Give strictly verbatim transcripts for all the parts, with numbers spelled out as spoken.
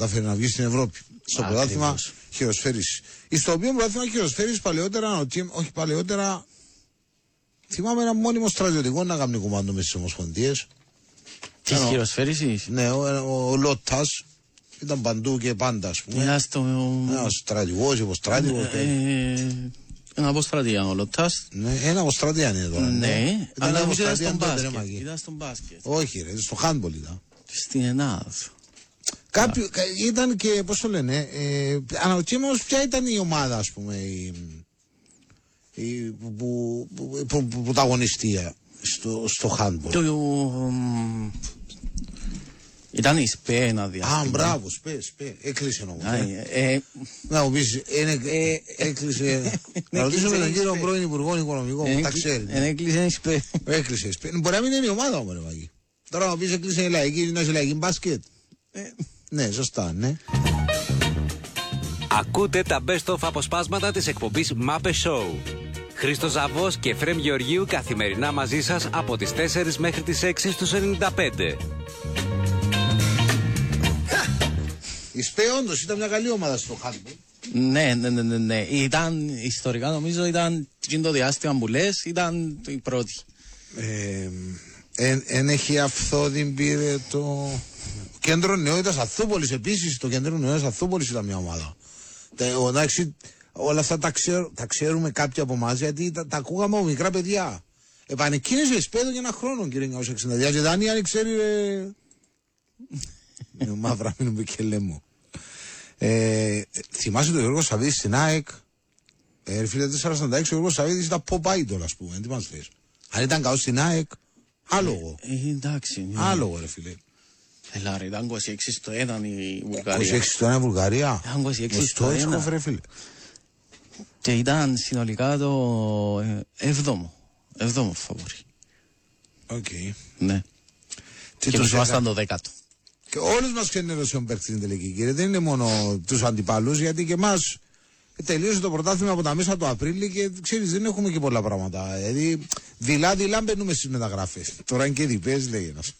κατάφερε να βγει στην Ευρώπη. Στο πρωτάθλημα χειροσφαίριση. Στο οποίο πρωτάθλημα χειροσφαίριση παλαιότερα, όχι παλαιότερα, θυμάμαι ένα μόνιμο στρατιωτικό να κάνει κουμάντο με στις Ομοσπονδίες. Της χειροσφαίρισης? Ναι, ο, ο, ο Λότας ήταν παντού και πάντα, ας πούμε. Ένας το... Ένας στρατηγός, υποστράτηγος. Ε, ένα αποστρατεία ο Λότας. Ναι, ένα αποστρατεία είναι τώρα. Ναι, αλλά νομίζω ήταν στον μπάσκετ. Ήταν στον μπάσκετ. Όχι ρε, στο handball ήταν. Στην Ελλάδα. Κάποιο, ήταν και, πώς το λένε, ε, αναρωτιέμαι όμως ποια ήταν η ομάδα, ας πούμε, η, η, που, που, που, που, που, που τα αγωνιστεί στο, στο handball. Το, ήταν η ΣΠΕ ένα διάστημα. Α, μπράβο, ΣΠΕ, ΣΠΕ, έκλεισε όμως. Ε, ε, να μου πεις, ε, έκλεισε, να ρωτήσουμε τον κύριο πρώην Υπουργό Οικονομικών, τα ξέρει. Έκλεισε η ΣΠΕ. Έκλεισε η ΣΠΕ, μπορεί να μην είναι η ομάδα όμως, ρε Βαγγί. Τώρα να μου πεις έκλεισε η λαϊκή, να είσαι λαϊκή μπάσκετ. Ναι, σωστά, ναι. Ακούτε τα best of αποσπάσματα της εκπομπής Muppet Show. Χρήστος Ζαβός και Εφραίμ Γεωργίου καθημερινά μαζί σας από τις τέσσερις μέχρι τις έξι στους ενενήντα πέντε. Η ΣΠΕ όντως ήταν μια καλή ομάδα στο handball. Ναι, ναι, ναι, ναι, ναι. Ήταν, ιστορικά νομίζω ήταν το διάστημα που λες, ήταν η πρώτη. Ε, εν, εν έχει αυθόδη πήρε το κέντρο νεότητας Αθούπολης επίσης. Το κέντρο νεότητας Αθούπολης ήταν μια ομάδα. Εντάξει, όλα αυτά τα, ξέρ, τα ξέρουμε κάποιοι από εμάς γιατί τα, τα ακούγαμε από μικρά παιδιά. Επανεκκίνησε η ΣΠΕ για ένα χρόνο, κύριε Νιάους εξήντα. Και Δάνη αν ξέρει ρε... Μαύρα μείνουμε και λέμε. Ε, θυμάσαι τον Γιώργο Σαββίδη στην ΑΕΚ. Ε, φίλε τετρακόσια ογδόντα έξι ο Γιώργος Σαββίδης ήταν pop idol, ας πούμε. Τι μας θες. Αν ήταν καλός στην ΑΕΚ, άλογο. Ε, εντάξει. Άλογο ρε φίλε. Έλα ρε, ήταν είκοσι έξι στο ένα η Βουλγαρία. είκοσι έξι στο ένα η Βουλγαρία. Ήταν είκοσι έξι στο ένα. Ρε, φίλε. Και ήταν συνολικά το έβδομο. Έβδομο φαβορί. Οκ. Ναι. Και τους ήμασταν το δέκατο. Και όλους μας ξενέρωσε ο παίκτης στην τελική, κύριε. Δεν είναι μόνο τους αντιπαλούς, γιατί και εμάς τελείωσε το πρωτάθλημα από τα μέσα του Απρίλη και ξέρεις δεν έχουμε και πολλά πράγματα. Δηλαδή δειλά-δειλά μπαίνουμε στις μεταγραφές. Τώρα είναι και διπές, λέει ένας.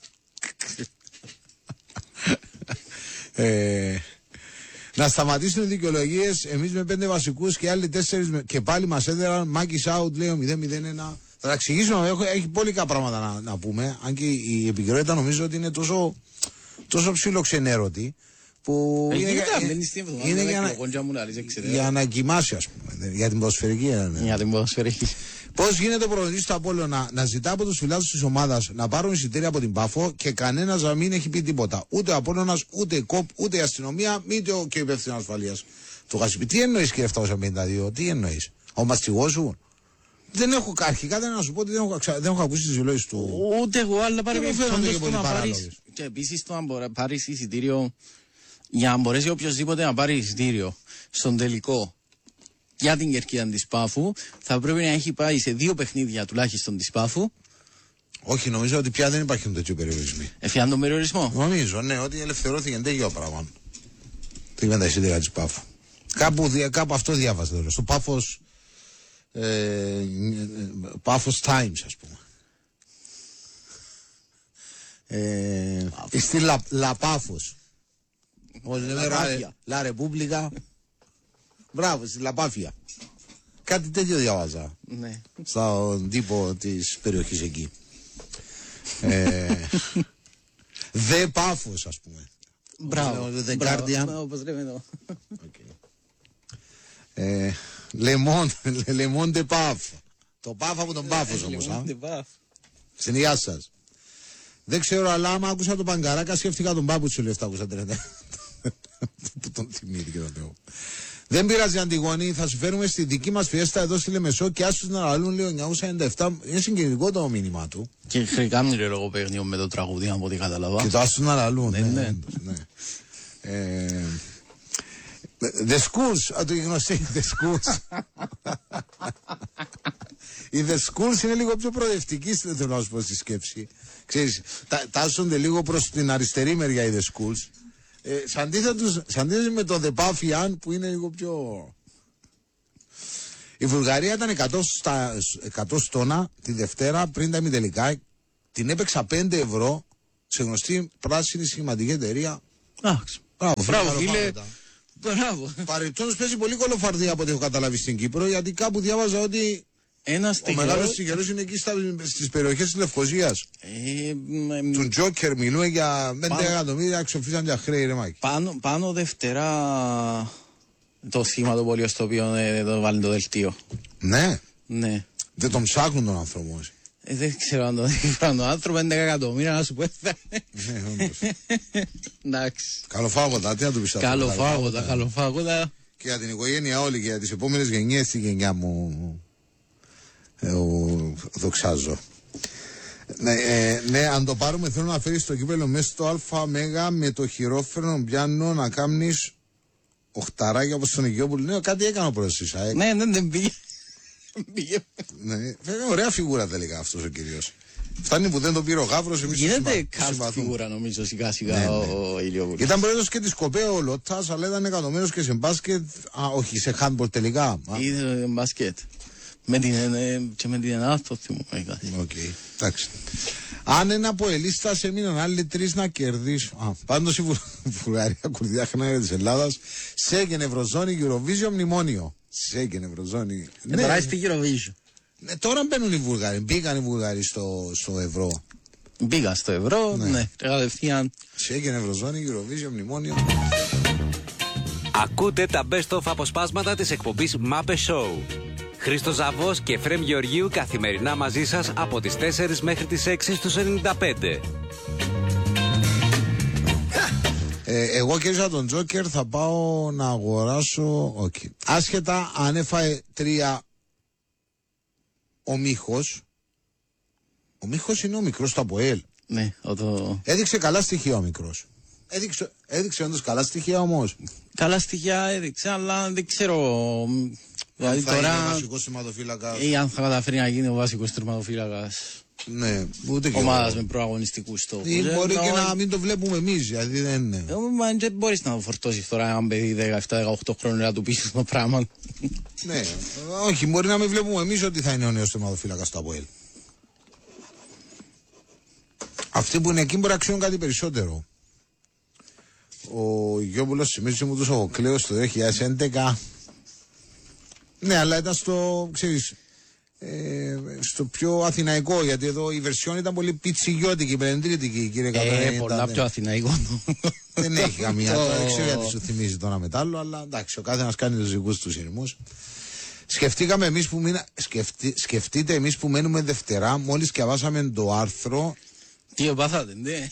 ε, να σταματήσουν οι δικαιολογίες. Εμείς με πέντε βασικούς και άλλοι τέσσερις και πάλι μας έδεραν. Μάκης out, λέει ο μηδέν μηδέν ένα. Θα τα εξηγήσουμε, έχω, έχει πολλικά πράγματα να, να πούμε. Αν και η επικαιρότητα νομίζω ότι είναι τόσο, τόσο ψιλοξενέρωτη που ε, είναι, είναι, είναι, είναι για, να, για να κοιμάσει, ας πούμε, για την ποδοσφαιρική. Ναι. Για την ποδοσφαιρική. Πώς γίνεται ο προπονητής του Απόλλωνα να, να ζητά από τους φιλάθλους της ομάδας να πάρουν εισιτήρια από την Πάφο και κανένας να μην έχει πει τίποτα. Ούτε ο Απόλλωνας, ούτε η ΚΟΠ, ούτε η αστυνομία, ούτε ο και ο υπεύθυνος ασφαλείας. Το Γασιπί, τι εννοείς κύριε επτακόσια πενήντα δύο, τι εννοείς. Ο μαστιγός σου. Δεν έχω αρχικά δεν να σου πω ότι δεν έχω, δεν έχω ακούσει τις δηλώσεις του. Ούτε εγώ, αλλά πάρε και να πάρεις. Και επίσης το να πάρεις εισιτήριο, για να μπορέσει οποιοδήποτε να πάρει εισιτήριο στον τελικό για την κερκίδα της Πάφου, θα πρέπει να έχει πάει σε δύο παιχνίδια τουλάχιστον της Πάφου. Όχι, νομίζω ότι πια δεν υπάρχουν τέτοιοι περιορισμοί. Εφιάν τον περιορισμό. Νομίζω, ναι, ότι ελευθερώθηκε τέτοιο πράγμα. Τι με τα εισιτήρια της Πάφου. Κάπου, κάπου αυτό διάβασα τώρα. Στο Πάφος. Ε, Πάφος Times, ας πούμε. Ε, στη Λα, Λαπάφος. Πώς λέμε, Λα Ρεπούμπλικα. Μπράβο, στη Λαπάφια. Κάτι τέτοιο διάβαζα. Ναι. Στον τύπο της περιοχής εκεί. ε, Δε Πάφος, ας πούμε. Μπράβο. The Guardian. Όπως λέμε εδώ. Ε, Λεμόν, Λεμόν de Πάφ. Το Πάφ από τον Πάφος όμως. Στην υγεία σας. Δεν ξέρω, αλλά άμα άκουσα τον Παγκαράκα, σκέφτηκα τον Πάπουτσο λεφτά, άκουσα τριάντα. Τον θυμήθηκε το Θεό. Δεν πειράζει Αντιγόνη, θα σου φέρουμε στη δική μας φιέστα εδώ στη Λεμεσό και άσους να λαλούν λίγο εννιακόσια ενενήντα επτά. Είναι συγκεκριτικό το μήνυμα του. Και κάνει ρε λογοπαίγνιο με το τραγουδί, από ό,τι κατάλαβα. Και το άσους να λαλούν. Ναι, ναι. ναι. Ε, The Schools, α, το γνωστή, The Schools. Οι The Schools είναι λίγο πιο προοδευτικοί, θέλω να σου πω, στη σκέψη. Ξέρεις, τάσσονται λίγο προς την αριστερή μεριά οι The Schools. Ε, σε αντίθεση με το The Pafian που είναι λίγο πιο... Η Βουλγαρία ήταν εκατό, στα, εκατό στόνα τη Δευτέρα πριν τα ημιτελικά. Την έπαιξα πέντε ευρώ σε γνωστή πράσινη σχηματική εταιρεία. Άξι. Μπράβο, φίλε. Μπράβο. Παρεπτόντως παίζει πολύ κολοφαρδία από ό,τι έχω καταλάβει στην Κύπρο, γιατί κάπου διάβαζα ότι ένας ο μεγάλος τυχερός είναι εκεί στα, στις περιοχές της Λευκωσίας. Ε, Του Τζόκερ μιλούμε για πέντε εκατομμύρια εξοφίσαν για χρέη, ρε Μάκη. Πάνω, πάνω Δευτέρα το θύμα το πόλιο στο οποίο ε, το βάλει το δελτίο. Ναι. Ναι. Δεν τον ψάχνουν τον άνθρωπο. Ε, δεν ξέρω αν τον δείχνουν τον άνθρωπο, έντεκα εκατομμύρια να σου πω. Ναι, όντως. Εντάξει. Καλοφάγοντα, τι να του πεις. Καλοφάγοντα, καλοφάγοντα. Και για την οικογένεια όλη και για τις επόμενες γενιές, τη γενιά μου ε, ο, δοξάζω. Ναι, ε, ναι, αν το πάρουμε θέλω να φέρεις το κύπελο μέσα στο ΑΜ με το χειρόφρενο πιάνο να κάνεις οχταράκια όπως τον Οικειόπουλο. Ναι, κάτι έκανε ο πρόεδρος. Ναι, ναι, δεν πήγε. Ναι, βέβαια ωραία φιγούρα τελικά αυτός ο κύριος. Φτάνει που δεν τον πήρε ο Γαύρος, εμείς γίνεται cast φιγούρα νομίζω σιγά σιγά ναι, ο Ηλιόπουλος. Ήταν πρόεδρος και της Κοπέα ο Λότας, αλλά ήταν εκατομένος και σε μπάσκετ, α, όχι σε handball τελικά. Είδε μπάσκετ. Με την, και με την Ελλάδα το θυμούμαι. Οκ, εντάξει. Αν ένα από ελίστας έμειναν άλλοι τρεις να κερδίσουν. Α, πάντως η Βουλγαρία, Κουρδιά, Χνάρια της Ελλάδας, σε και Ευρωζώνη, Eurovision, μνημόνιο. Σε και Ευρωζώνη. Ναι, τώρα στη Eurovision. Ναι, τώρα μπαίνουν οι Βουλγαροί, μπήκαν οι Βουλγαροί στο, στο ευρώ. Μπήκαν στο ευρώ, ναι, ναι κατευθείαν. Σε και Ευρωζώνη, Eurovision, μνημόνιο. Ακούτε τα best of αποσπάσματα της εκπομπής Μάπε Show. Χρήστος Ζαβός και Εφραίμ Γεωργίου καθημερινά μαζί σας από τις τέσσερις μέχρι τις έξι στους ενενήντα πέντε. Ε, εγώ κέρδισα τον Τζόκερ, θα πάω να αγοράσω. Okay. Άσχετα αν έφαε τρία ο Μίχος. Ο Μίχος είναι ο μικρός του ΑΠΟΕΛ. Ναι, το... Έδειξε καλά στοιχεία ο μικρός. Έδειξε, έδειξε όντως καλά στοιχεία όμως. Καλά στοιχεία έδειξε, αλλά δεν ξέρω. Δηλαδή θα τώρα. Είναι ο βασικός τερματοφύλακας. Ή αν θα καταφέρει να γίνει ο βασικός τερματοφύλακας. Ναι, ούτε και ομάδας με προαγωνιστικούς στόχους. Ή μπορεί ε, και να... να μην το βλέπουμε εμείς, δηλαδή δεν είναι. Ε, μα δεν μπορείς να το φορτώσεις τώρα έναν παιδί δεκαεπτά δεκαοκτώ χρόνων να του πεις το πράγμα. Ναι, όχι, μπορεί να μην βλέπουμε εμείς ότι θα είναι ο νέος τερματοφύλακας του ΑΠΟΕΛ. Αυτοί που είναι εκεί μπορεί να αξιώνουν κάτι περισσότερο. Ο Γιώπουλος σημαίνει μου τους ο Κλέος το δύο χιλιάδες έντεκα. Ναι, αλλά ήταν στο, ξέρεις, ε, στο πιο αθηναϊκό, γιατί εδώ η βερσιόν ήταν πολύ πιτσιγιώτικη, πενεντρίτικη, κύριε Καταρίνα. Ε, πολλά πιο αθηναϊκό. Δεν έχει καμία, τώρα δεν ξέρω γιατί σου θυμίζει το ένα μετάλλο, αλλά εντάξει, ο καθένας κάνει τους δικούς του ηρμούς. Σκεφτήκαμε εμείς που μήνα, σκεφτεί, σκεφτείτε εμείς που μένουμε Δευτερά, μόλις διαβάσαμε το άρθρο. Τι επάθατε, ναι.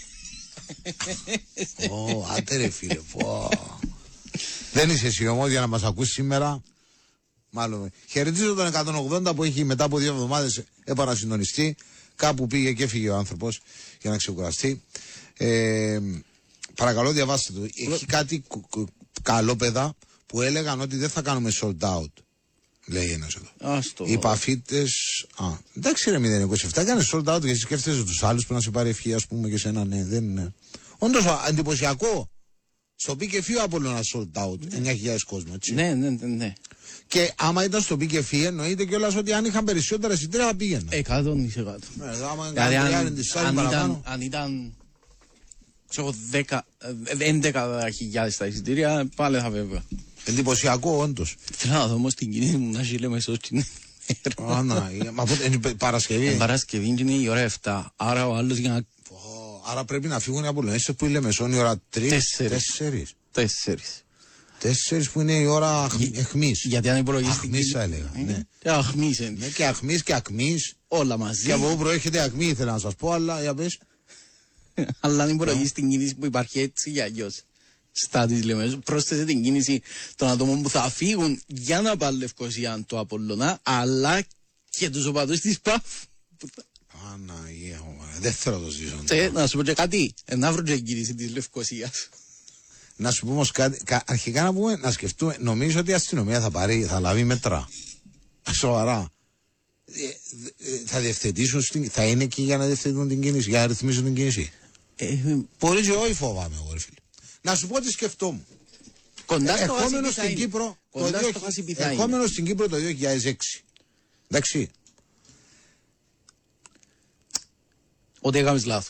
Ω, άντε ρε φίλε, πω. Δεν είσαι εσύ όμως για να μας ακούσει σήμερα. Μάλλον. Χαιρετίζω τον εκατόν ογδόντα που έχει μετά από δύο εβδομάδες επανασυντονιστεί. Κάπου πήγε και έφυγε ο άνθρωπος για να ξεκουραστεί. Ε, παρακαλώ διαβάστε το. Έχει κάτι καλό παιδά που έλεγαν ότι δεν θα κάνουμε sold out. Λέει ένας εδώ. Άστο. Οι παφίτες. Α, εντάξει ρε μηδέν είκοσι επτά, έκανε sold out γιατί σκέφτεσαι τους άλλους που να σε πάρει ευχή, ας πούμε, και σε ένα ναι. Δεν είναι. Όντως εντυπωσιακό. Στο Πι και Φι ο Απόλλωνας sold out. Ναι. εννιά χιλιάδες κόσμο, έτσι. Ναι, ναι, ναι, ναι. Και άμα ήταν στο Πι και Φι, εννοείται κιόλας ότι αν είχαν περισσότερα εισιτήρια θα πήγαιναν. Εκατόν εις εκατό. Δηλαδή αν ήταν ξέρω έντεκα χιλιάδες τα εισιτήρια, πάλι θα βέβαια. Εντυπωσιακό, όντως. Θέλω να δω όμως την κινήση μου να ζήλε μεσός την Α, να, είναι Παρασκευή. Είναι Παρασκευή και είναι η ώρα επτά. Άρα ο άλλος για να... Άρα πρέπει να φύγουν οι Απολλωνές που είναι μεσόν η ώρα τρία. Τέσσερις. Τέσσερις. Τέσσερις που είναι η ώρα αιχμής. Γιατί αν υπολογίσει την κίνηση. Αχμής θα έλεγα. Και αχμής είναι. Ναι, και αχμής και ακμής. Όλα μαζί. Και από πού προέρχεται ακμή ήθελα να σας πω, αλλά για πες. Αλλά αν υπολογίσει την κίνηση που υπάρχει έτσι για αλλιώς. Στα της Λεμεσού, πρόσθεσε την κίνηση των ατόμων που θα φύγουν για να πάνε Λευκωσία το Απολλωνά, αλλά και τους οπαδούς της ΠΑΦ. Παναγία μου, δεν θέλω να το ζήσω. Ε, να σου πω και κάτι, να βρω και κίνηση της Λευκωσίας. Να σου πω όμως κάτι, αρχικά να πούμε, να σκεφτούμε, νομίζω ότι η αστυνομία θα πάρει, θα λάβει μέτρα. Σοβαρά. Ε, ε, θα διευθετήσουν, στην, θα είναι εκεί για να διευθετούν την κίνηση, για να ρυθμίσουν την κίνηση. Ε, Πολύ και όχι φοβάμαι εγώ, ρε φίλε. Να σου πω τι σκεφτόμουν. Κοντά στο Ερχόμενο στην Κύπρο το Ερχόμενο στην Κύπρο το δύο χιλιάδες έξι. Εντάξει. Ότι έκαμες λάθος.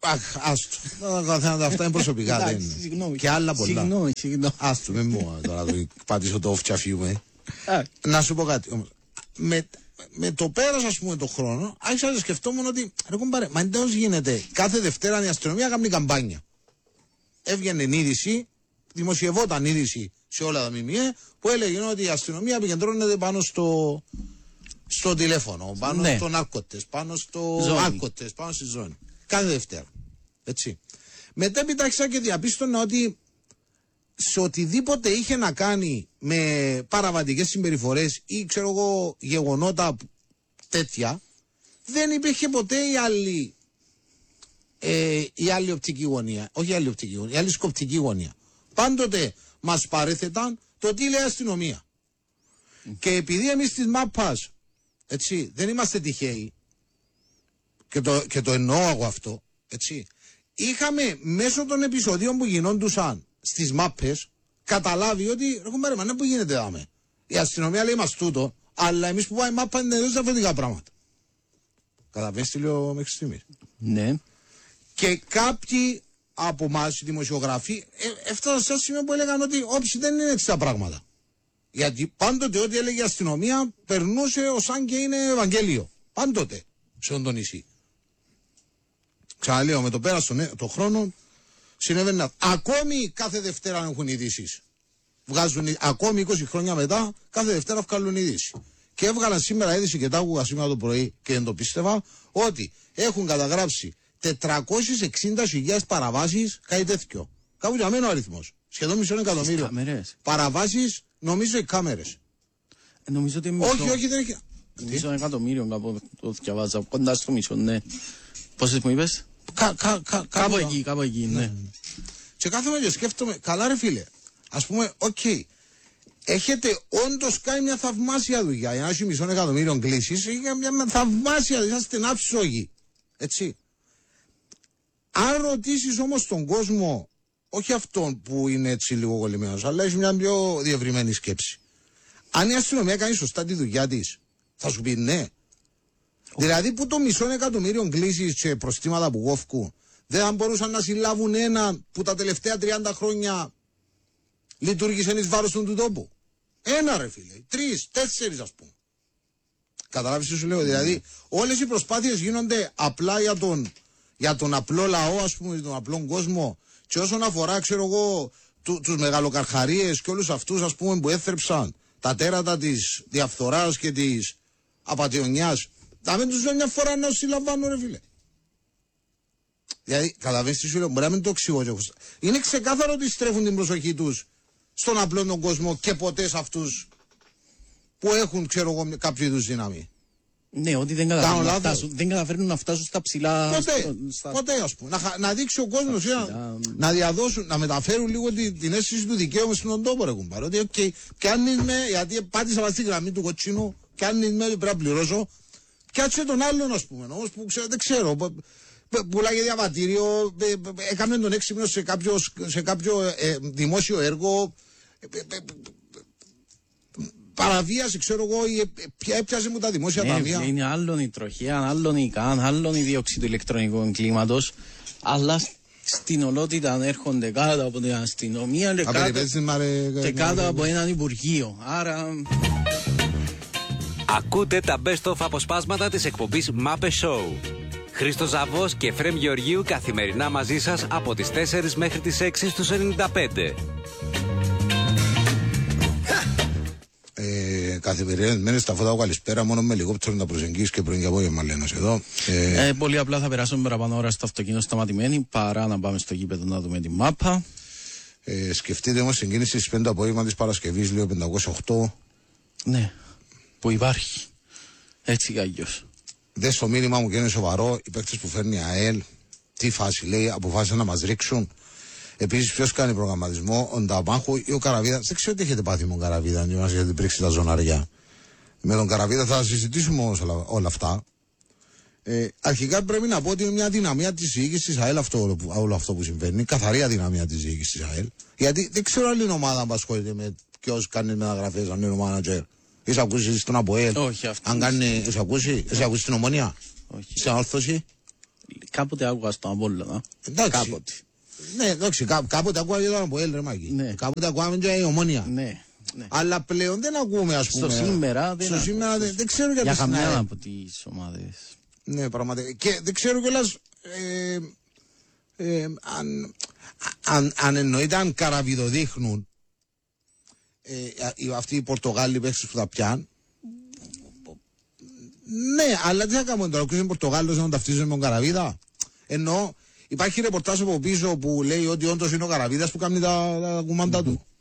Αχ, άστο. Αυτά είναι προσωπικά. Και άλλα πολλά. Συγγνώμη, συγγνώμη. Άστο, με μου τώρα το πατήσω το φτιαφιούμε. Να σου πω κάτι όμως. Με, με το πέρας, ας πούμε, το χρόνο, άρχισα να σκεφτόμουν ότι ρε κομπάρε, μα εντός γίνεται κάθε Δευτέρα η αστυνομία κάνει καμπάνια. Έβγαινε είδηση, δημοσιευόταν είδηση σε όλα τα ΜΜΕ που έλεγε ότι η αστυνομία επικεντρώνεται πάνω στο, στο τηλέφωνο, πάνω ναι. στο νάρκωτες, πάνω στο άλκωτες, πάνω στη ζώνη. Κάθε Δευτέρα. Έτσι. Μετά επιτάξα και διαπίστωνα ότι σε οτιδήποτε είχε να κάνει με παραβατικές συμπεριφορές ή ξέρω εγώ γεγονότα τέτοια, δεν υπήρχε ποτέ η άλλη, ε, η άλλη οπτική γωνία. Όχι η άλλη οπτική γωνία, η άλλη σκοπτική γωνία. Πάντοτε μας παρέθεταν το τι λέει αστυνομία. Mm. Και επειδή εμείς της ΜΑΠΑς, έτσι, δεν είμαστε τυχαίοι, και το, και το εννοώ εγώ αυτό, έτσι, είχαμε μέσω των επεισοδίων που γινόντουσαν στις μάπες καταλάβει ότι ρε κουμπάρε, μα ναι, που γίνεται δάμε. Η αστυνομία λέει μας τούτο, αλλά εμείς που πάει μάπα είναι εντελώς διαφορετικά πράγματα. Καταλαβαίνεις τι λέω μέχρι στιγμής. Ναι. Και κάποιοι από εμάς οι δημοσιογράφοι ε, έφτασαν σε ένα σημείο που έλεγαν ότι όψη δεν είναι έτσι τα πράγματα. Γιατί πάντοτε ό,τι έλεγε η αστυνομία περνούσε ως αν και είναι Ευαγγέλιο. Πάντοτε σε όντο νησί. Ξαναλέω, με το πέρας των το χρόνο συνέβαινε. Ακόμη κάθε Δευτέρα έχουν ειδήσεις. Βγάζουν, ακόμη είκοσι χρόνια μετά, κάθε Δευτέρα βγάλουν ειδήσεις. Και έβγαλαν σήμερα είδηση και τα άκουγα σήμερα το πρωί και δεν το πίστευα, ότι έχουν καταγράψει τετρακόσιες εξήντα χιλιάδες παραβάσεις, κάτι τέτοιο. Κάπου για μένα ο αριθμός. Σχεδόν μισό εκατομμύριο. Παραβάσεις, νομίζω οι κάμερες. Ε, νομίζω ότι μισό, όχι, όχι, δεν έχει. Μισό εκατομμύριο κάπου το διαβάζα. Κοντά στο μισό, ναι. Πόσες μου είπες? Κα, κα, κα, κάπου εκεί, κάπου εκεί, ναι. ναι. Και κάθομαι και σκέφτομαι, καλά ρε φίλε, ας πούμε, οκ, okay, έχετε όντως κάνει μια θαυμάσια δουλειά, για να έχει μισό εκατομμύριο κλήσεις, μια, μια, μια θαυμάσια, είσαστε άψογοι, έτσι. Αν ρωτήσεις όμως τον κόσμο, όχι αυτόν που είναι έτσι λίγο κολλημένος, αλλά έχει μια πιο διευρυμένη σκέψη. Αν η αστυνομία κάνει σωστά τη δουλειά της, θα σου πει ναι. Δηλαδή που το μισό εκατομμύριο κλήσεις και προστήματα που γόφκου δεν θα μπορούσαν να συλλάβουν έναν που τα τελευταία τριάντα χρόνια λειτουργήσε εις βάρος του τόπου. Ένα ρε φίλε, τρεις, τέσσερις ας πούμε. Καταλάβεις τι σου λέω, δηλαδή όλες οι προσπάθειες γίνονται απλά για τον, για τον απλό λαό ας πούμε, τον απλό κόσμο και όσον αφορά ξέρω εγώ του, τους μεγαλοκαρχαρίες και όλους αυτούς ας πούμε που έθρεψαν τα τέρατα της διαφθοράς και της απατεωνιάς. Θα μην τους λέω μια φορά να συλλαμβάνουν ρε φίλε. Δηλαδή, καταλαβαίνεις τι σου λέω, μπορεί να μην το εξηγώ. Είναι ξεκάθαρο ότι στρέφουν την προσοχή τους στον απλό τον κόσμο και ποτέ σε αυτούς που έχουν, ξέρω εγώ, κάποιο είδους δύναμη. Ναι, ότι δεν καταφέρνουν, να φτάσουν, δεν καταφέρνουν να φτάσουν στα ψηλά. Ποτέ, στο, στα... ποτέ ας πούμε. Να, να δείξει ο κόσμος, να, να διαδώσουν, να μεταφέρουν λίγο την, την αίσθηση του δικαίου στον τόπο, ρε κουμπάρε. Ότι, okay, και αν είμαι, γιατί πάτησα βαστή γραμμή του κοτσίνου, και αν είμαι, πρέπει να πληρώσω. Κάτσε τον άλλον, ας πούμε, όμως, που ξέρω, δεν ξέρω, πουλάγε διαβατήριο, έκαμε τον έξυπνο σε κάποιο, σε κάποιο ε, δημόσιο έργο, ε, ε, παραβίαση, ξέρω εγώ, ε, έπιασε μου τα δημόσια ναι, ταμεία. Είναι άλλον η τροχέα, άλλον η καν, άλλον η δίωξη του ηλεκτρονικού εγκλήματος, αλλά στην ολότητα έρχονται κάτω από την αστυνομία και κάτω, και κάτω από έναν υπουργείο. Άρα... Ακούτε τα best of αποσπάσματα της εκπομπής Μάπε Show. Χρήστος Ζαβός και Εφραίμ Γεωργίου καθημερινά μαζί σας από τις τέσσερις μέχρι τις έξι στους ενενήντα πέντε. Ε, καθημερινές μέρες στα φώτα καλησπέρα, μόνο με ελικόπτερο να προσεγγίσεις και πρωί και απόγευμα λένε εδώ. Ε, ε, πολύ απλά θα περάσουμε παραπάνω ώρα στο αυτοκίνητο σταματημένοι παρά να πάμε στο γήπεδο να δούμε τη μάπα. Ε, σκεφτείτε όμως συγκίνηση στις πέντε το απόγευμα της Παρασκευής, λίγο πεντακόσια οκτώ. Ναι, που υπάρχει. Έτσι κι αλλιώς. Δες το μήνυμα μου και είναι σοβαρό. Οι παίκτες που φέρνει η ΑΕΛ, τι φάση λέει, αποφάσισαν να μας ρίξουν. Επίσης, ποιος κάνει προγραμματισμό, ο Νταμάχου ή ο Καραβίδα. Δεν ξέρω τι έχετε πάθει με τον Καραβίδα, αν μας έχετε πρίξει τα ζωναριά. Με τον Καραβίδα θα συζητήσουμε όμως όλα, όλα αυτά. Ε, αρχικά πρέπει να πω ότι είναι μια δυναμία της διοίκησης της ΑΕΛ αυτό, όλο αυτό που συμβαίνει. Καθαρή αδυναμία της διοίκησης της ΑΕΛ. Γιατί δεν ξέρω άλλη ομάδα που ασχολείται με ποιος κάνει μεταγραφές, αν είναι ο μάνατζερ. Είσαι ακούσει στον ΑΠΟΕΛ? Όχι αυτό. Αν κάνει, είσαι ακούσει, είσαι ακούσει την Ομονία? Όχι. Είσαι όρθωση? Κάποτε άκουγα στον Απόλλωνα. Εντάξει. Κάποτε. Ναι, εντάξει, κά, κάποτε ακούγα για τον Αποέλ, ρε Μάκη. Ναι. Κάποτε ακούγαμε και η Ομόνια. Ναι. Ναι. Αλλά πλέον δεν ακούμε, ας πούμε. Στο σήμερα δεν, στο σήμερα δεν, δεν ξέρω γιατί. Για καμιά από τις ομάδες. Ναι, πραγματικά. Και δεν ξέρω κιόλας ε, ε, αν, αν, αν εννοείται αν καραβιδοδείχνουν ε, αυτοί οι Πορτογάλοι παίχτες που θα πιάνουν. Ναι, αλλά τι θα κάνουμε τώρα, ο Πορτογάλος να τον ταυτίζουμε με τον Καραβίδα. Ενώ υπάρχει ρεπορτάζ από πίσω που λέει ότι όντως είναι ο Καραβίδας που κάνει τα, τα κουμάντα mm-hmm. του.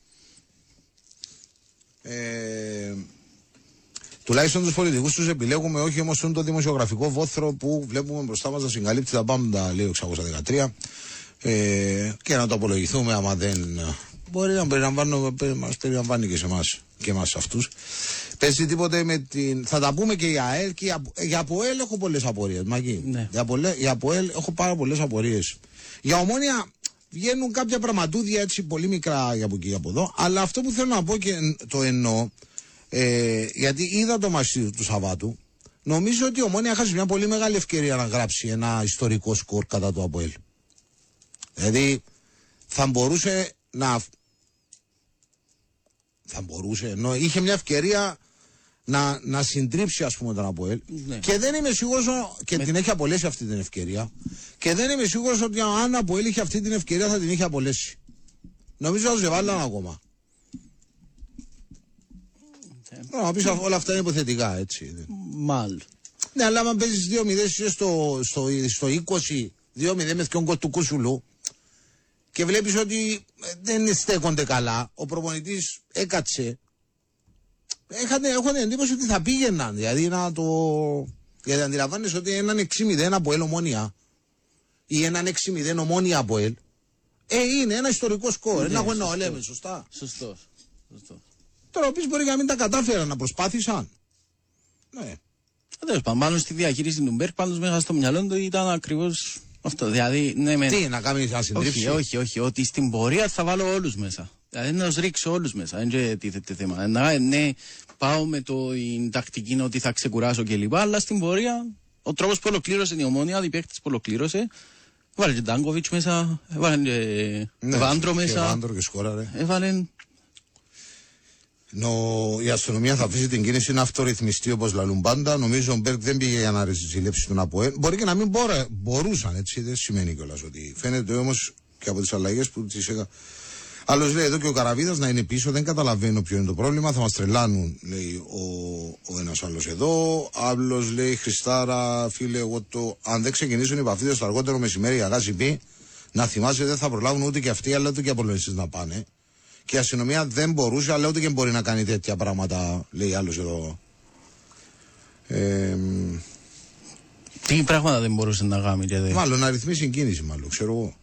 Ε, τουλάχιστον τους πολιτικούς τους επιλέγουμε, όχι όμως το δημοσιογραφικό βόθρο που βλέπουμε μπροστά μας να συγκαλύπτει τα πάντα, λέει ο εξακόσια δεκατρία, ε, και να το απολογηθούμε άμα δεν μπορεί να περιλαμβάνει, μας περιλαμβάνει και σε εμάς και εμάς αυτούς. Παίζει τίποτε με την... Θα τα πούμε και για ΑΕΛ και για, για ΑΠΟΕΛ έχω πολλές απορίες, Μαγί. Ναι. Για, πολλέ, για ΑΠΟΕΛ έχω πάρα πολλές απορίες. Για Ομόνια βγαίνουν κάποια πραγματούδια έτσι πολύ μικρά για από εκεί από εδώ, αλλά αυτό που θέλω να πω και το εννοώ, ε, γιατί είδα το μασί του Σαββάτου, νομίζω ότι η Ομόνια χάσει μια πολύ μεγάλη ευκαιρία να γράψει ένα ιστορικό σκορ κατά το ΑΠΟΕΛ. Δηλαδή θα μπορούσε να... Θα μπορούσε, ενώ είχε μια ευκαιρία να, να συντρίψει, ας πούμε, τον ΑΠΟΕΛ. Ναι. Και δεν είμαι σίγουρος, και με... την έχει απολέσει αυτή την ευκαιρία, και δεν είμαι σίγουρος ότι αν ΑΠΟΕΛ είχε αυτή την ευκαιρία θα την είχε απολέσει. Νομίζω ότι ζεβάλλαν ακόμα. Yeah. Να πεις όλα αυτά είναι υποθετικά, έτσι. Μάλλον. Ναι, αλλά άμα παίζεις δύο μηδέν στο, στο, στο είκοσι, δύο μηδέν με θκιόν του Κούσουλου, και βλέπεις ότι δεν στέκονται καλά, ο προπονητής έκατσε, Έχανε, έχω την εντύπωση ότι θα πήγαιναν, δηλαδή να το... Γιατί αντιλαμβάνεσαι ότι έναν έξι μηδέν από ελ Ομόνια ή έναν έξι μηδέν Ομόνια από ελ, ε, είναι ένα ιστορικό σκορ, ένα αγώνα, λέμε, σωστά. Σωστός. Σωστός. Τώρα πεις μπορεί να μην τα κατάφεραν, να προσπάθησαν. Ναι. Τέλος πάντων, μάλλον στη διαχείριση του Μπέρκ, πάντως μέσα στο μυαλό του ήταν ακριβώς αυτό. Δηλαδή, ναι, με... Τι, να κάνει να συντρίψει. Όχι, όχι, όχι, ότι στην πορεία θα βάλω όλους μέσα. Δηλαδή να τους ρίξω όλους μέσα, δεν είναι τίθεται θέμα. Να, ναι, πάω με το, την τακτική ότι θα ξεκουράσω κλπ. Αλλά στην πορεία, ο τρόπος που ολοκλήρωσε η Ομόνια, οι παίκτες που ολοκλήρωσε, έβαλε και Ντάνκοβιτς μέσα, έβαλε και ναι, Βάντρο μέσα. Και Βάντρο και σκόραρε. Έβαλε... Νο, η αστυνομία θα αφήσει την κίνηση να αυτορυθμιστεί όπως λαλούν πάντα. Νομίζω ο Μπέρκ δεν πήγε για να ζηλέψει τον ΑΠΟΕΛ. Μπορεί και να μην μπορέ, μπορούσαν, έτσι, δεν σημαίνει κιόλας ότι. Φαίνεται όμως και από τις αλλαγές που τις έκανα. Άλλος λέει εδώ και ο Καραβίδας να είναι πίσω, δεν καταλαβαίνω ποιο είναι το πρόβλημα. Θα μας τρελάνουν, λέει ο, ο ένας άλλος εδώ. Άλλος λέει Χριστάρα, φίλε, εγώ το. Αν δεν ξεκινήσουν οι παφίδες το αργότερο μεσημέρι για γάζι πει, να θυμάσαι δεν θα προλάβουν ούτε και αυτοί, αλλά ούτε και οι Απολωνιστές να πάνε. Και η αστυνομία δεν μπορούσε, αλλά ούτε και μπορεί να κάνει τέτοια πράγματα, λέει άλλος εδώ. Ε, Τι πράγματα δεν μπορούσε να κάνει, δηλαδή. Μάλλον να ρυθμίσει κίνηση, μάλλον, ξέρω εγώ.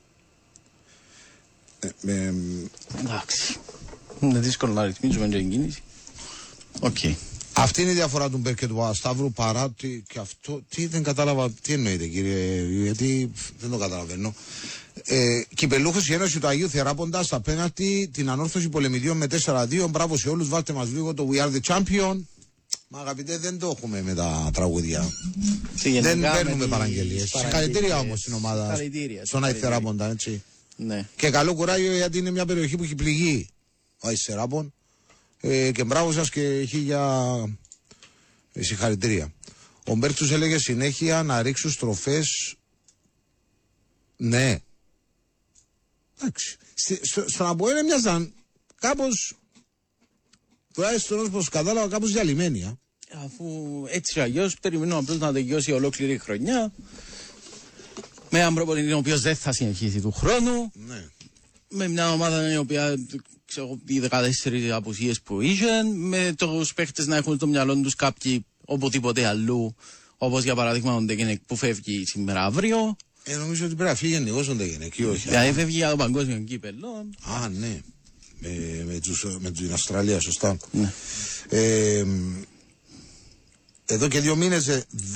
Ε, ε, Εντάξει. Είναι δύσκολο να ρυθμίσουμε την κίνηση. Οκ. Okay. Αυτή είναι η διαφορά του Μπέρκ και του Παπασταύρου, παρά ότι και αυτό. Τι δεν κατάλαβα, τι εννοείται, κύριε, γιατί δεν το καταλαβαίνω. Ε, Κυπελούχος η Ένωση του Αγίου Θεράποντα στα πέναλτι, την ανόρθωση πολεμηδιών με τέσσερα δύο. Μπράβο σε όλους, βάλτε μας λίγο το We are the champion. Μα αγαπητέ, δεν το έχουμε με τα τραγούδια. Δεν παίρνουμε παραγγελίες. Συγχαρητήρια όμως στην ομάδα, στον Αγίου Θεράποντα, έτσι. Ναι. Και καλό κουράγιο, γιατί είναι μια περιοχή που έχει πληγεί ο Αγίου Θεράπον. Ε, και μπράβο σας και χίλια συγχαρητήρια. Ο Μπέρκ τους έλεγε συνέχεια να ρίξουν στροφές. Ναι. Εντάξει. Στο, στον Αποέλ έμοιαζαν κάπως, τουλάχιστον όπως κατάλαβα, κάπως διαλυμένοι. Αφού έτσι αλλιώς περιμένουμε απλώς να τελειώσει ολόκληρη χρονιά με έναν προπονητή ο οποίος δεν θα συνεχίσει του χρόνου, ναι. Με μια ομάδα η οποία ξέρω οι δεκατέσσερις απουσίες που είχε, με τους παίχτες να έχουν στο μυαλό τους κάποιοι οπουδήποτε αλλού, όπως για παράδειγμα ο Ντέγενεκ που φεύγει σήμερα αύριο. Ε, νομίζω ότι πρέπει να φύγει γενικώς ο Ντέγενεκ, όχι. Δηλαδή φεύγει για το παγκόσμιο κύπελλο. Α, ναι. Με, με, τους, με την Αυστραλία, σωστά. Ναι. Ε, εδώ και δύο μήνες δεν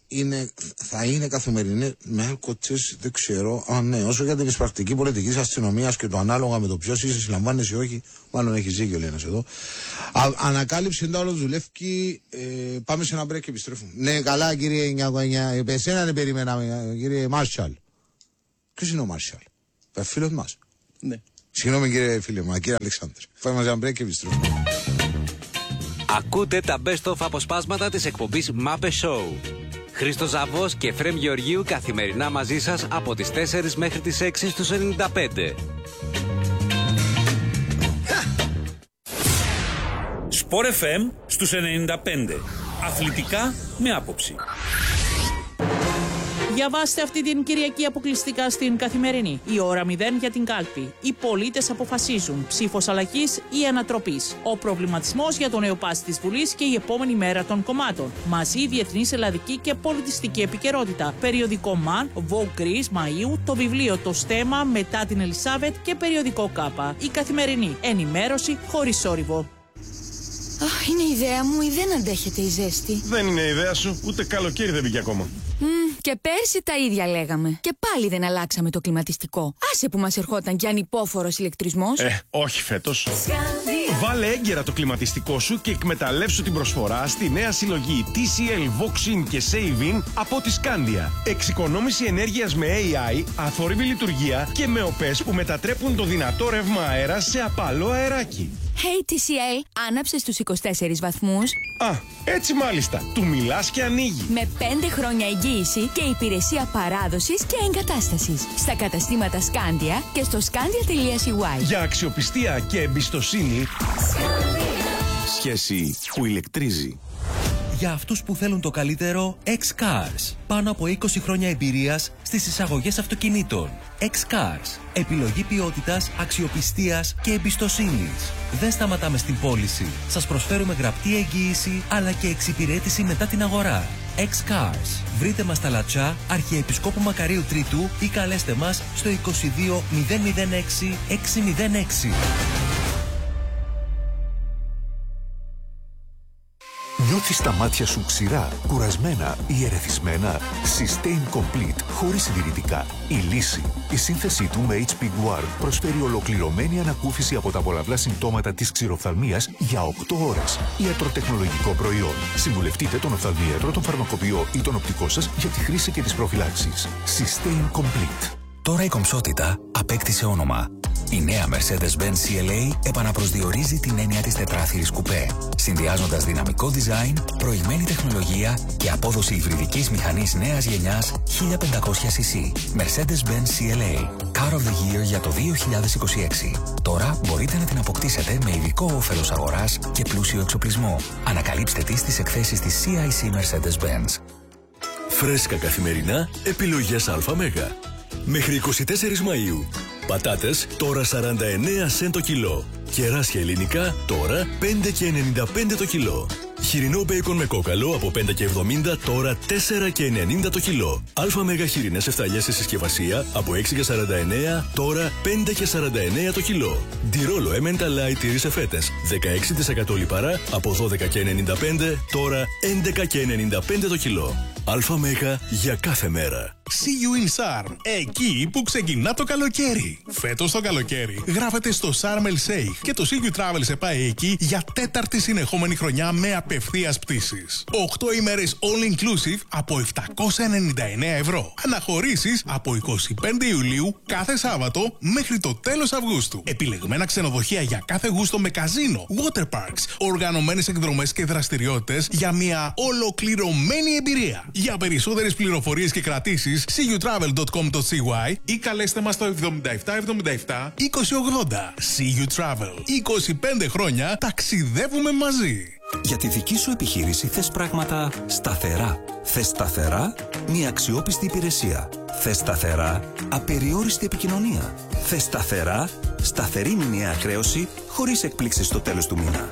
είναι, θα είναι καθημερινή με αλκοτσές, δεν ξέρω. Α, ναι, όσο για την εισπρακτική πολιτική της αστυνομίας και το ανάλογα με το ποιος είσαι, συλλαμβάνεσαι ή όχι, μάλλον έχει ζύγιο, λέει ένας εδώ. Α, ανακάλυψη είναι όλο δουλεύει. Ε, πάμε σε ένα break και επιστρέφουμε. Ναι, καλά, κύριε εννιακόσια. Εσένα δεν περιμέναμε, κύριε Μάρσαλ. Ποιος είναι ο Μάρσαλ? Φίλος μας. Ναι. Συγγνώμη, κύριε φίλε μου, κύριε Αλεξάνδρ. Πάμε σε ένα break και επιστρέφουμε. Ακούτε τα best of αποσπάσματα της εκπομπής Μάπε Show. Χρήστος Ζαβός και Φρέμ Γεωργίου καθημερινά μαζί σας από τις τέσσερις μέχρι τις έξι στους ενενήντα πέντε. Σπορ εφ εμ στους ενενήντα πέντε. Αθλητικά με άποψη. Διαβάστε αυτή την Κυριακή αποκλειστικά στην Καθημερινή. Η ώρα μηδέν για την κάλπη. Οι πολίτες αποφασίζουν. Ψήφος αλλαγής ή ανατροπής. Ο προβληματισμός για το νέο πάση της Βουλής και η επόμενη μέρα των κομμάτων. Μαζί διεθνής, ελλαδική και πολιτιστική επικαιρότητα. Περιοδικό ΜΑΝ, Vogue Greece Μαΐου, το βιβλίο Το Στέμα μετά την Ελισάβετ και περιοδικό Κάπα. Η Καθημερινή. Ενημέρωση χωρίς θόρυβο. Αχ, είναι ιδέα μου ή δεν αντέχεται η ζέστη? Δεν είναι ιδέα σου, ούτε καλοκαίρι δεν μπήκε ακόμα. Mm, και πέρσι τα ίδια λέγαμε. Και πάλι δεν αλλάξαμε το κλιματιστικό. Άσε που μας ερχόταν κι ανυπόφορος ηλεκτρισμός. Ε, όχι φέτος. Βάλε έγκαιρα το κλιματιστικό σου και εκμεταλλεύσου την προσφορά στη νέα συλλογή τι σι ελ, Voxin και Savin από τη Scandia. Εξοικονόμηση ενέργειας με έι άι, αθόρυβη λειτουργία και με οπές που μετατρέπουν το δυνατό ρεύμα αέρα σε απαλό αεράκι. Hey τι σι ελ, άναψε στους είκοσι τέσσερις βαθμούς. Α, έτσι μάλιστα. Του μιλάς και ανοίγει. Με πέντε χρόνια εγγύηση και υπηρεσία παράδοσης και εγκατάστασης. Στα καταστήματα Scandia και στο scandia τελεία σι γουάι. Για αξιοπιστία και εμπιστοσύνη. Scandia. Σχέση που ηλεκτρίζει. Για αυτούς που θέλουν το καλύτερο, X-Cars. Πάνω από είκοσι χρόνια εμπειρίας στις εισαγωγές αυτοκινήτων. X-Cars. Επιλογή ποιότητας, αξιοπιστίας και εμπιστοσύνης. Δεν σταματάμε στην πώληση. Σας προσφέρουμε γραπτή εγγύηση αλλά και εξυπηρέτηση μετά την αγορά. X-Cars. Βρείτε μας στα Λατσά, Αρχιεπισκόπου Μακαρίου Τρίτου ή καλέστε μας στο είκοσι δύο μηδέν μηδέν έξι έξι μηδέν έξι. Νιώθεις τα μάτια σου ξηρά, κουρασμένα ή ερεθισμένα? Sustain Complete, χωρίς συντηρητικά. Η λύση. Η σύνθεσή του με έιτς πι Guard προσφέρει ολοκληρωμένη ανακούφιση από τα πολλαπλά συμπτώματα της ξηροφθαλμίας για οκτώ ώρες. Ιατροτεχνολογικό προϊόν. Συμβουλευτείτε τον οφθαλμίατρο, τον φαρμακοποιό ή τον οπτικό σας για τη χρήση και τις προφυλάξεις. Sustain Complete. Τώρα η κομψότητα απέκτησε όνομα. Η νέα Mercedes-Benz σι ελ έι επαναπροσδιορίζει την έννοια της τετράθυρης κουπέ, συνδυάζοντας δυναμικό design, προηγμένη τεχνολογία και απόδοση υβριδικής μηχανής νέας γενιάς χίλια πεντακόσια σι σι. Mercedes-Benz σι ελ έι, Car of the Year για το δύο χιλιάδες είκοσι έξι. Τώρα μπορείτε να την αποκτήσετε με ειδικό όφελος αγοράς και πλούσιο εξοπλισμό. Ανακαλύψτε τη στις εκθέσεις της σι άι σι Mercedes-Benz. Φρέσκα καθημερινά, επιλογές ΑΜ. Μέχρι εικοστή τέταρτη Μαΐου. Πατάτες τώρα σαράντα εννέα σεντ το κιλό. Κεράσια ελληνικά τώρα πέντε και ενενήντα πέντε το κιλό. Χοιρινό μπέικον με κόκαλο από πέντε και εβδομήντα τώρα τέσσερα και ενενήντα το κιλό. ΑΜ χοιρινές εφταλιές σε συσκευασία από έξι και σαράντα εννέα τώρα πέντε και σαράντα εννέα το κιλό. Ντιρόλο Emmental Light τυρί σε φέτες δεκαέξι τοις εκατό λιπαρά από δώδεκα και ενενήντα πέντε τώρα έντεκα και ενενήντα πέντε το κιλό. ΑΜ για κάθε μέρα. See you in Sarm, εκεί που ξεκινά το καλοκαίρι. Φέτος το καλοκαίρι γράφεται στο Sharm El Sheikh και το See You Travel σε πάει εκεί για τέταρτη συνεχόμενη χρονιά με απευθείας πτήσεις. οκτώ ημέρες all inclusive από επτακόσια ενενήντα εννέα ευρώ. Αναχωρήσεις από εικοστή πέμπτη Ιουλίου κάθε Σάββατο μέχρι το τέλος Αυγούστου. Επιλεγμένα ξενοδοχεία για κάθε γούστο με καζίνο, water parks, οργανωμένες εκδρομές και δραστηριότητες για μια ολοκληρωμένη εμπειρία. Για περισσότερες πληροφορίες και κρατήσεις see you travel dot com dot c y ή καλέστε μας στο εβδομήντα επτά εβδομήντα επτά είκοσι ογδόντα. See You Travel. είκοσι πέντε χρόνια ταξιδεύουμε μαζί. Για τη δική σου επιχείρηση θες πράγματα σταθερά. Θες σταθερά μια αξιόπιστη υπηρεσία. Θες σταθερά απεριόριστη επικοινωνία. Θες σταθερά σταθερή μηνιαία χρέωση χωρίς εκπλήξεις στο τέλος του μήνα.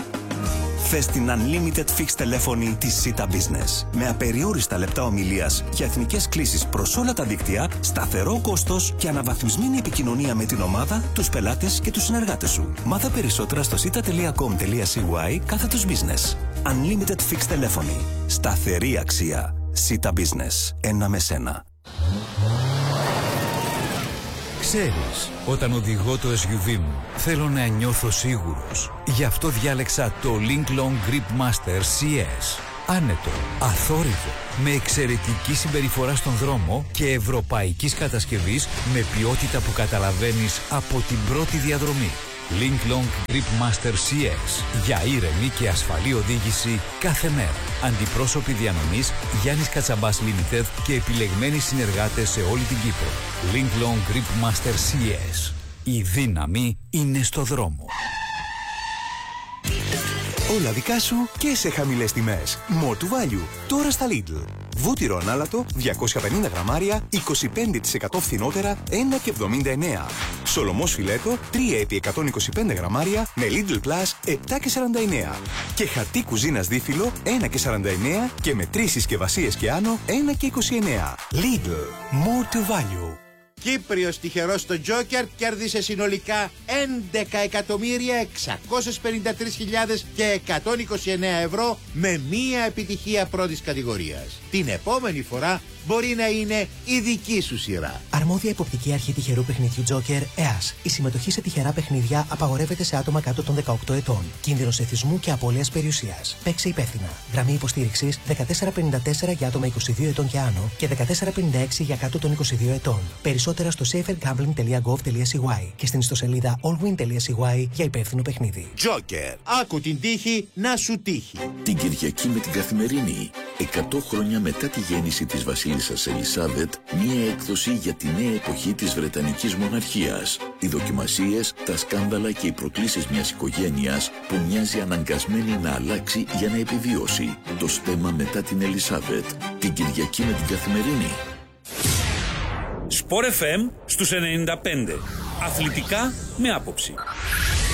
Θες την Unlimited Fixed τηλέφωνη της Sita Business με απεριόριστα λεπτά ομιλίας και εθνικές κλήσεις προς όλα τα δίκτυα, σταθερό κόστος και αναβαθμισμένη επικοινωνία με την ομάδα, τους πελάτες και τους συνεργάτες σου. Μάθε περισσότερα στο sita τελεία com τελεία c y κάθετος business. Unlimited Fixed τηλέφωνη. Σταθερή αξία. Sita Business. Ένα με σένα. Ξέρεις, όταν οδηγώ το ες γιου βι μου, θέλω να νιώθω σίγουρος. Γι' αυτό διάλεξα το Link Long Grip Master σι ες. Άνετο, αθόρυβο, με εξαιρετική συμπεριφορά στον δρόμο και ευρωπαϊκής κατασκευής με ποιότητα που καταλαβαίνεις από την πρώτη διαδρομή. Link Long Grip Master σι ες για ήρεμη και ασφαλή οδήγηση κάθε μέρα. Αντιπρόσωποι διανομής Γιάννης Κατσαμπάς Limited και επιλεγμένοι συνεργάτες σε όλη την Κύπρο. Link Long Grip Master σι ες. Η δύναμη είναι στο δρόμο. Όλα δικά σου και σε χαμηλές τιμές. More to value. Τώρα στα Lidl. Βούτυρο ανάλατο διακόσια πενήντα γραμμάρια, είκοσι πέντε τοις εκατό φθηνότερα, ένα και εβδομήντα εννέα. Σολομός φιλέτο τρία επί εκατόν είκοσι πέντε γραμμάρια με Lidl Plus επτά και σαράντα εννέα. Και χαρτί κουζίνας δίφυλλο ένα και σαράντα εννέα και με τρεις συσκευασίες και άνω ένα και είκοσι εννέα. Lidl. More to value. Κύπριος τυχερός στο Τζόκερ κέρδισε συνολικά έντεκα εκατομμύρια εξακόσιες πενήντα τρεις χιλιάδες και εκατόν είκοσι εννέα ευρώ με μία επιτυχία πρώτης κατηγορίας. Την επόμενη φορά μπορεί να είναι η δική σου σειρά. Αρμόδια υποπτική αρχή τυχερού παιχνιδιού Τζόκερ, ΕΑΣ. Η συμμετοχή σε τυχερά παιχνίδια απαγορεύεται σε άτομα κάτω των δεκαοκτώ ετών. Κίνδυνος εθισμού και απώλειας περιουσίας. Παίξε υπεύθυνα. Γραμμή υποστήριξης δεκατέσσερα πενήντα τέσσερα για άτομα είκοσι δύο ετών και άνω και δεκατέσσερα πενήντα έξι για κάτω των είκοσι δύο ετών. Περισσότερα στο safer gambling τελεία gov τελεία σι γουάι και στην ιστοσελίδα allwin τελεία σι γουάι για υπεύθυνο παιχνίδι. Τζόκερ. Άκου την τύχη να σου τύχει. Την Κυριακή με την Καθημερινή. εκατό χρόνια μετά τη γέννηση της βασίλισσας Ελισάβετ, μία έκδοση για τη νέα εποχή της Βρετανικής Μοναρχίας. Οι δοκιμασίες, τα σκάνδαλα και οι προκλήσεις μιας οικογένειας που μοιάζει αναγκασμένη να αλλάξει για να επιβιώσει. Το στέμμα μετά την Ελισάβετ. Την Κυριακή με την Καθημερινή. Σπορ εφ εμ στους ενενήντα πέντε. Αθλητικά με άποψη.